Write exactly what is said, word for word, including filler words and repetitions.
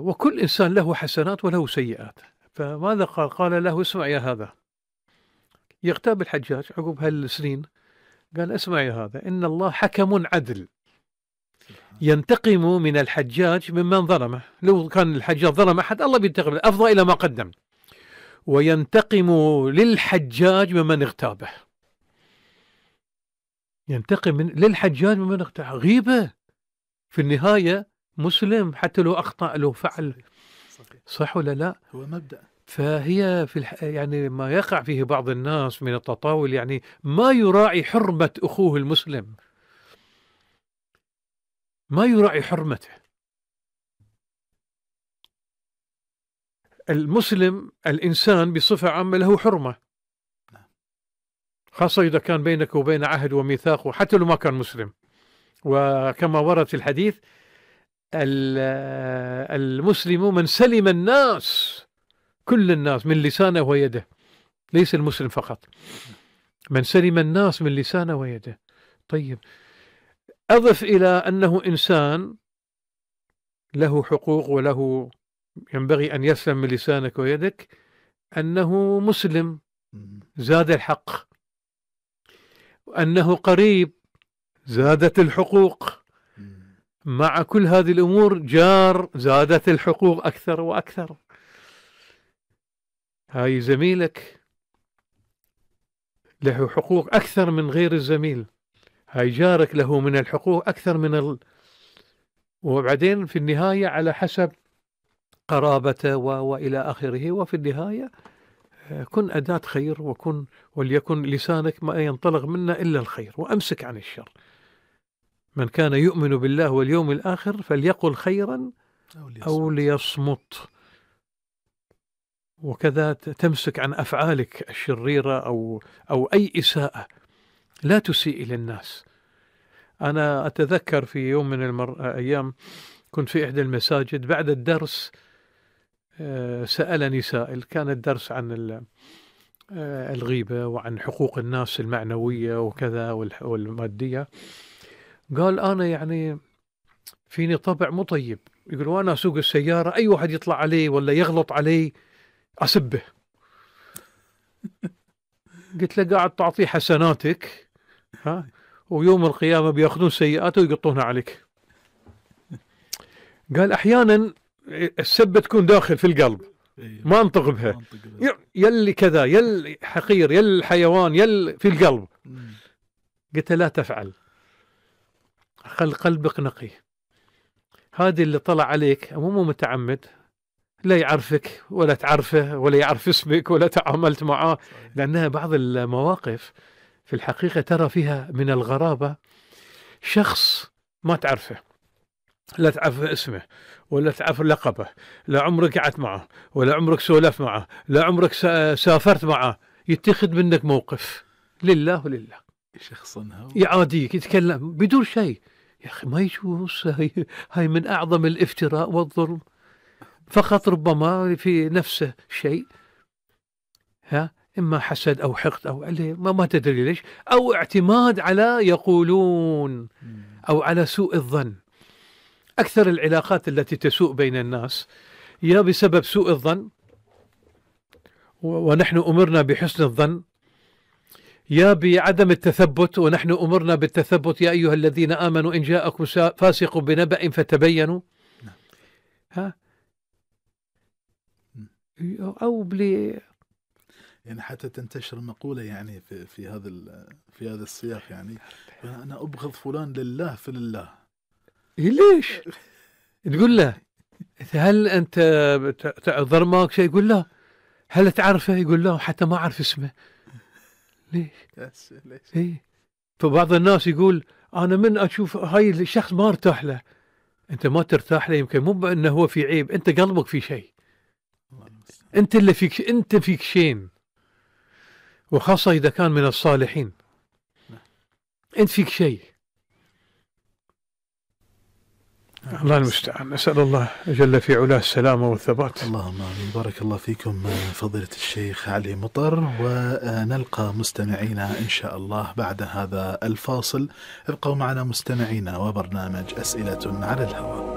وكل إنسان له حسنات وله سيئات. فماذا قال؟ قال له اسمع يا هذا، يغتاب الحجاج عقب هالسنين، قال اسمع يا هذا، إن الله حكم عدل ينتقم من الحجاج ممن ظلمه. لو كان الحجاج ظلم أحد الله بينتقم، أفضى إلى ما قدم، وينتقم للحجاج ممن اغتابه. ينتقم من للحجاج ممن اغتابه. غيبة في النهاية مسلم حتى لو أخطأ لو فعل. صحيح. صح ولا لا؟ هو مبدأ. فهي في الح... يعني ما يقع فيه بعض الناس من التطاول، يعني ما يراعي حرمة أخوه المسلم، ما يراعي حرمته. المسلم الإنسان بصفة عامة له حرمة، خاصة إذا كان بينك وبين عهد وميثاق، وحتى لو ما كان مسلم. وكما ورد في الحديث المسلم من سلم الناس، كل الناس، من لسانه ويده، ليس المسلم فقط، من سلم الناس من لسانه ويده. طيب، أضف إلى أنه إنسان له حقوق وله ينبغي أن يسلم من لسانك ويدك، أنه مسلم زاد الحق، وأنه قريب زادت الحقوق. مع كل هذه الأمور جار زادت الحقوق أكثر وأكثر. هاي زميلك له حقوق أكثر من غير الزميل، هاي جارك له من الحقوق أكثر من ال... وبعدين في النهاية على حسب قرابته و... وإلى آخره. وفي النهاية كن أداة خير، وكن وليكن لسانك ما ينطلق منه إلا الخير، وأمسك عن الشر. من كان يؤمن بالله واليوم الآخر فليقل خيرا أو ليصمت. وكذا تمسك عن أفعالك الشريرة أو أو أي إساءة، لا تسيء إلى الناس. أنا أتذكر في يوم من الأيام كنت في إحدى المساجد بعد الدرس، سألني سائل، كان الدرس عن الغيبة وعن حقوق الناس المعنوية وكذا والمادية. قال أنا يعني فيني طبع مو طيب، يقول وأنا أسوق السيارة أي واحد يطلع علي ولا يغلط علي أسبه. قلت له قاعد تعطيه حسناتك، ها، ويوم القيامة بيأخذون سيئاته ويقطونها عليك. قال أحيانا السبة تكون داخل في القلب ما انطق بها، يلي كذا، يلي حقير، يلي حيوان، يلي في القلب. قلت لا تفعل، خل قلبك نقي. هذا اللي طلع عليك مو متعمد، لا يعرفك ولا تعرفه ولا يعرف اسمك ولا تعاملت معه، لأنها بعض المواقف في الحقيقة ترى فيها من الغرابة. شخص ما تعرفه، لا تعرف اسمه ولا تعرف لقبه، لا عمرك قعدت معه ولا عمرك سولفت معه، لا عمرك سافرت معه، يتخذ منك موقف لله ولله، شخصا يعاديك، يتكلم بدون شيء. يا أخي ما يجوز، هاي, هاي من أعظم الافتراء والظلم. فقط ربما في نفسه شيء، ها، إما حسد أو حقد أو عليه ما, ما تدري ليش، أو اعتماد على يقولون أو على سوء الظن. أكثر العلاقات التي تسوء بين الناس يا بسبب سوء الظن، ونحن أمرنا بحسن الظن، يا بعدم التثبت، ونحن أمرنا بالتثبت، يا أيها الذين آمنوا إن جاءكم فاسق بنبأ فتبينوا، ها، أو بلي يعني حتى تنتشر المقولة يعني في في هذا في هذا السياق، يعني أنا أبغض فلان لله فلله. ليش؟ تقول له هل أنت ظلمك شيء؟ يقول لا. هل تعرفه؟ يقول لا حتى ما أعرف اسمه. ليش؟ ليش؟ إيه. فبعض الناس يقول أنا من أشوف هاي الشخص ما ارتاح له. أنت ما ترتاح له يمكن مو بأنه هو في عيب، أنت قلبك في شيء، أنت اللي فيك، أنت فيك شين، وخاصة إذا كان من الصالحين أنت فيك شيء. الله المستعان. نسأل الله جل في علاه السلامة والثبات. اللهم آمين. بارك الله فيكم فضيلة الشيخ علي مطر، ونلقى مستمعينا إن شاء الله بعد هذا الفاصل. ابقوا معنا مستمعينا وبرنامج أسئلة على الهواء.